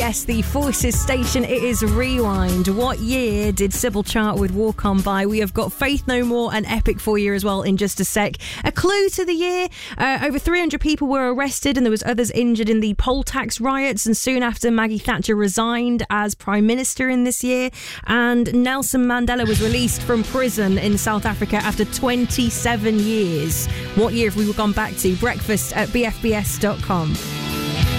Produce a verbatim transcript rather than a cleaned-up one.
Yes, the Forces station, it is Rewind. What year did Sybil chart with Walk On By? We have got Faith No More and Epic for you as well in just a sec. A clue to the year, uh, over three hundred people were arrested and there was others injured in the poll tax riots, and soon after Maggie Thatcher resigned as Prime Minister in this year, and Nelson Mandela was released from prison in South Africa after twenty-seven years. What year have we gone back to? Breakfast at b f b s dot com.